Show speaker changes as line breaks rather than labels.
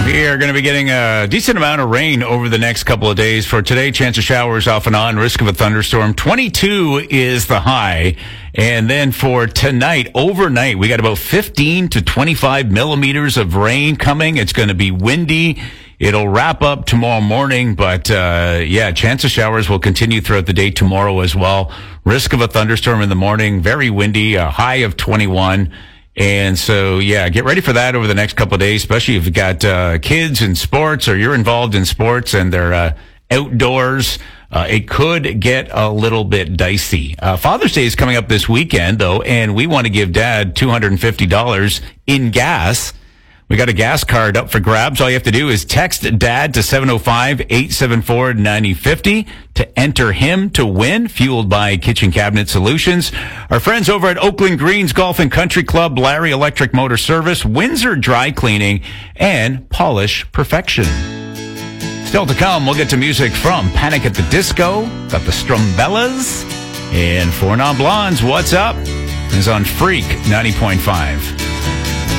We are going to be getting a decent amount of rain over the next couple of days. For today, chance of showers off and on, risk of a thunderstorm. 22 is the high. And then for tonight, overnight, we got about 15 to 25 millimeters of rain coming. It's going to be windy. It'll wrap up tomorrow morning, but chance of showers will continue throughout the day tomorrow as well. Risk of a thunderstorm in the morning, very windy, a high of 21. And so, get ready for that over the next couple of days, especially if you've got kids in sports or you're involved in sports and they're outdoors. It could get a little bit dicey. Father's Day is coming up this weekend, though, and we want to give Dad $250 in gas. We got a gas card up for grabs. All you have to do is text Dad to 705-874-9050 to enter him to win, fueled by Kitchen Cabinet Solutions. Our friends over at Oakland Greens Golf and Country Club, Larry Electric Motor Service, Windsor Dry Cleaning, and Polish Perfection. Still to come, we'll get to music from Panic at the Disco, got the Strumbellas, and Four Non Blondes, What's Up, is on Freak 90.5.